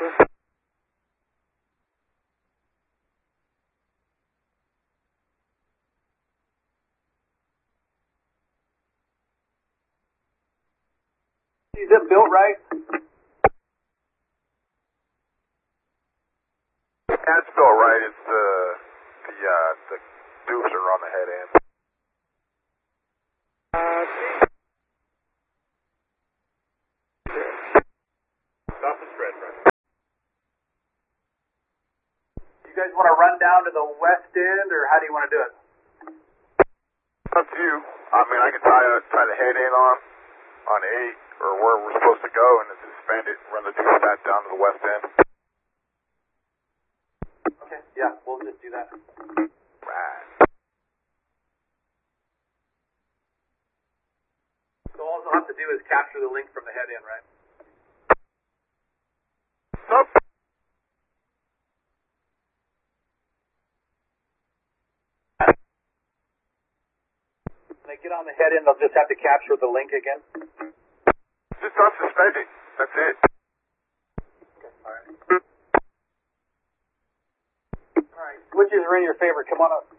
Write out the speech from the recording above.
Is it built right? That's built right. It's the dupes are on the head end. Stop the spread, right? You guys want to run down to the west end, or how do you want to do it? Up to you. I mean, I can tie the head end on 8 or where we're supposed to go, and then suspend it, run the deuce back down to the west end. Okay, yeah, we'll just do that. Right. So all we'll have to do is capture the link from the head end, right? Nope. When they get on the head end, they'll just have to capture the link again? Just unsuspend it. That's it. Okay, alright. Alright, switches are in your favor. Come on up.